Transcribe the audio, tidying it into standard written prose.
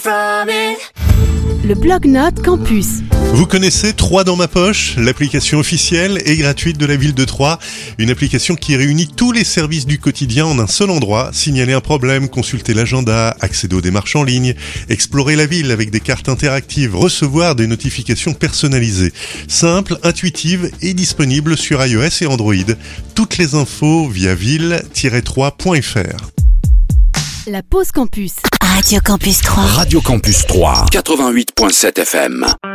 Le Blog-Notes Campus. Vous connaissez 3 dans ma poche, l'application officielle et gratuite de la ville de Troyes. Une application qui réunit tous les services du quotidien en un seul endroit. Signaler un problème, consulter l'agenda, accéder aux démarches en ligne, explorer la ville avec des cartes interactives, recevoir des notifications personnalisées. Simple, intuitive et disponible sur iOS et Android. Toutes les infos via ville-3.fr. La pause campus. Radio Campus 3. Radio Campus 3, 88.7 FM.